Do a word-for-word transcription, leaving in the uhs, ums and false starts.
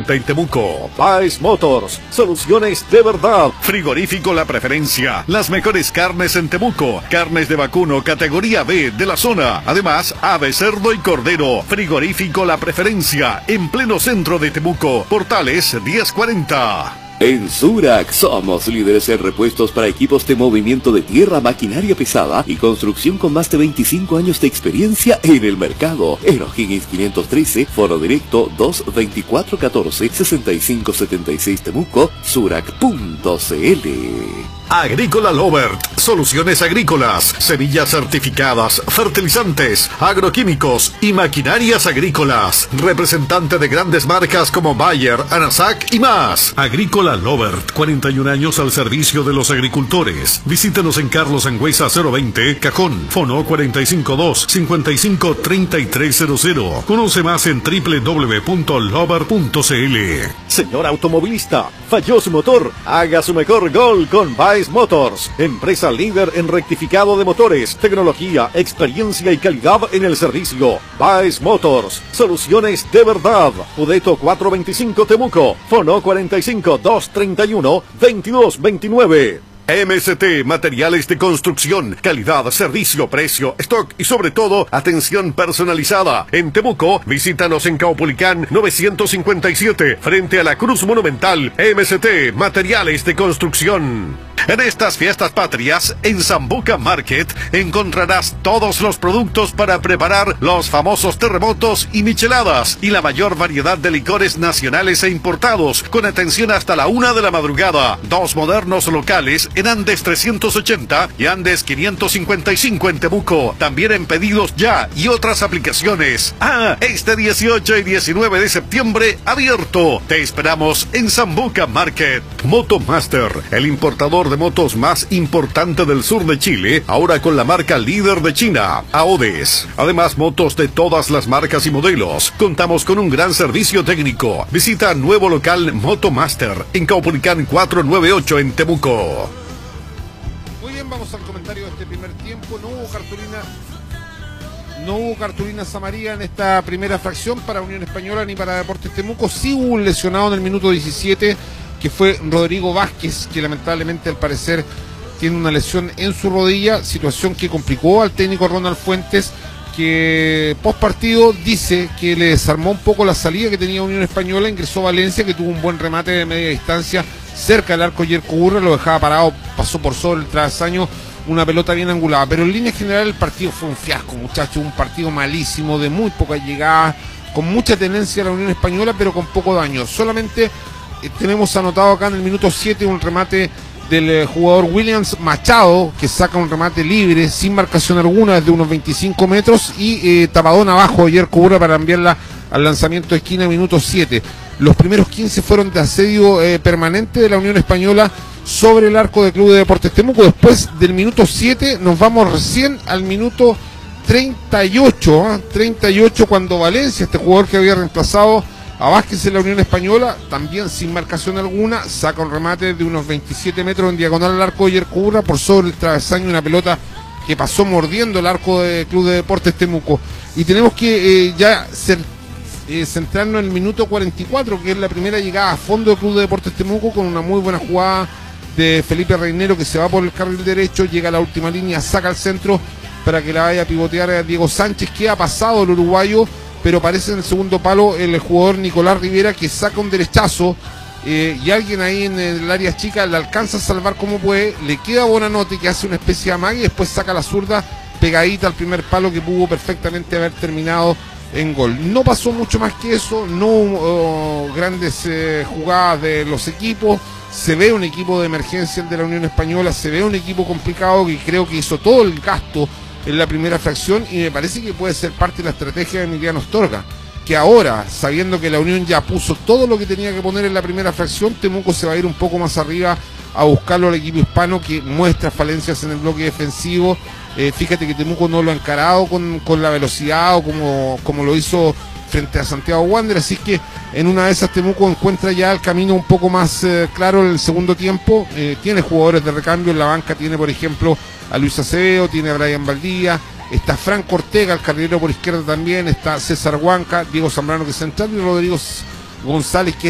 cincuenta en Temuco. Baez Motors, soluciones de verdad. Frigorífico La Preferencia, las mejores carnes en Temuco. Carnes de vacuno categoría B de la zona. Además, ave, cerdo y cordero. Frigorífico La Preferencia, en pleno centro de Temuco. Portales diez cuarenta. En Surac somos líderes en repuestos para equipos de movimiento de tierra, maquinaria pesada y construcción con más de veinticinco años de experiencia en el mercado. En O'Higgins quinientos trece, Foro Directo dos veinticuatro catorce sesenta y cinco setenta y seis Temuco, surac punto cl. Agrícola Lovert, soluciones agrícolas, semillas certificadas, fertilizantes, agroquímicos y maquinarias agrícolas. Representante de grandes marcas como Bayer, Anasac y más. Agrícola Lovert, cuarenta y un años al servicio de los agricultores. Visítenos en Carlos Angüesa cero veinte, Cajón, Fono cuatro cinco dos, cinco cinco tres tres cero cero. Conoce más en doble u doble u doble u punto lovert punto cl. Señor automovilista, falló su motor, haga su mejor gol con Baez Motors, empresa líder en rectificado de motores, tecnología, experiencia y calidad en el servicio. Baez Motors, soluciones de verdad. Udeto cuatrocientos veinticinco Temuco, Fono cuarenta y cinco dos treinta y uno veintidós veintinueve. M S T, materiales de construcción, calidad, servicio, precio, stock y sobre todo, atención personalizada. En Temuco, visítanos en Caupolicán novecientos cincuenta y siete, frente a la Cruz Monumental. M S T, materiales de construcción. En estas fiestas patrias, en Sambuca Market, encontrarás todos los productos para preparar los famosos terremotos y micheladas y la mayor variedad de licores nacionales e importados, con atención hasta la una de la madrugada. Dos modernos locales en Andes trescientos ochenta y Andes quinientos cincuenta y cinco en Temuco. También en Pedidos Ya y otras aplicaciones. Ah, este dieciocho y diecinueve de septiembre, abierto. Te esperamos en Sambuca Market. Motomaster, el importador de motos más importante del sur de Chile, ahora con la marca líder de China, Aodes. Además, motos de todas las marcas y modelos. Contamos con un gran servicio técnico. Visita nuevo local Motomaster en Caupolicán cuatrocientos noventa y ocho en Temuco. Muy bien, vamos al comentario de este primer tiempo. No hubo cartulina No hubo cartulinas amarillas en esta primera fracción para Unión Española ni para Deportes Temuco. Sí hubo un lesionado en el minuto diecisiete, que fue Rodrigo Vázquez, que lamentablemente al parecer tiene una lesión en su rodilla, situación que complicó al técnico Ronald Fuentes, que post partido dice que le desarmó un poco la salida que tenía Unión Española. Ingresó Valencia, que tuvo un buen remate de media distancia cerca del arco Yerko Burra, lo dejaba parado, pasó por sobre el travesaño, una pelota bien angulada, pero en línea general el partido fue un fiasco, muchachos, un partido malísimo, de muy poca llegada, con mucha tendencia a la Unión Española, pero con poco daño. Solamente tenemos anotado acá en el minuto siete un remate del eh, jugador Williams Machado, que saca un remate libre, sin marcación alguna, desde unos veinticinco metros, y eh, tapadón abajo de Yerko Burra para enviarla al lanzamiento de esquina, minuto siete. Los primeros quince fueron de asedio eh, permanente de la Unión Española sobre el arco del Club de Deportes Temuco. Después del minuto siete nos vamos recién al minuto treinta y ocho, ¿eh? treinta y ocho, cuando Valencia, este jugador que había reemplazado a Vázquez en la Unión Española, también sin marcación alguna, saca un remate de unos veintisiete metros en diagonal al arco de Yerko Burra por sobre el travesaño, una pelota que pasó mordiendo el arco del Club de Deportes Temuco. Y tenemos que eh, ya ser, eh, centrarnos en el minuto cuarenta y cuatro, que es la primera llegada a fondo del Club de Deportes Temuco, con una muy buena jugada de Felipe Reinero, que se va por el carril derecho, llega a la última línea, saca al centro para que la vaya a pivotear a Diego Sánchez, que ha pasado el uruguayo, pero aparece en el segundo palo el jugador Nicolás Rivera, que saca un derechazo, eh, y alguien ahí en el área chica le alcanza a salvar como puede, le queda Bonanote, que hace una especie de amague, y después saca la zurda pegadita al primer palo, que pudo perfectamente haber terminado en gol. No pasó mucho más que eso, no hubo uh, grandes eh, jugadas de los equipos. Se ve un equipo de emergencia de la Unión Española, se ve un equipo complicado, que creo que hizo todo el gasto en la primera fracción, y me parece que puede ser parte de la estrategia de Emiliano Astorga, que ahora, sabiendo que la Unión ya puso todo lo que tenía que poner en la primera fracción, Temuco se va a ir un poco más arriba a buscarlo al equipo hispano, que muestra falencias en el bloque defensivo. Eh, fíjate que Temuco no lo ha encarado con, con la velocidad o como, como lo hizo frente a Santiago Wander, así que en una de esas Temuco encuentra ya el camino un poco más eh, claro en el segundo tiempo. Eh, tiene jugadores de recambio en la banca, tiene por ejemplo a Luis Acevedo, tiene a Brian Valdía, está Franco Ortega, el carrilero por izquierda también, está César Huanca, Diego Zambrano, que es central, y Rodrigo González, que